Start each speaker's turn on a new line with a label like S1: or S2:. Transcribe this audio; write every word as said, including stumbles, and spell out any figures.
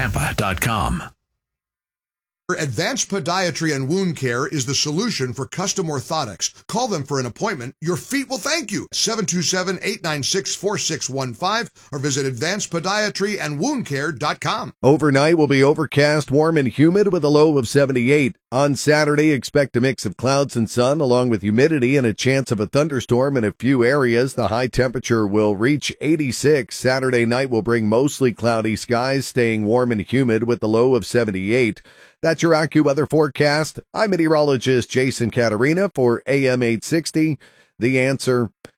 S1: tampa dot com.
S2: Advanced Podiatry and Wound Care is the solution for custom orthotics. Call them for an appointment. Your feet will thank you. seven two seven, eight nine six, four six one five or visit advanced podiatry and wound care dot com.
S3: Overnight will be overcast, warm, and humid with a low of seventy-eight. On Saturday, expect a mix of clouds and sun along with humidity and a chance of a thunderstorm in a few areas. The high temperature will reach eighty-six. Saturday night will bring mostly cloudy skies, staying warm and humid with the low of seventy-eight. That's your AccuWeather forecast. I'm meteorologist Jason Catarina for A M eight sixty. The Answer.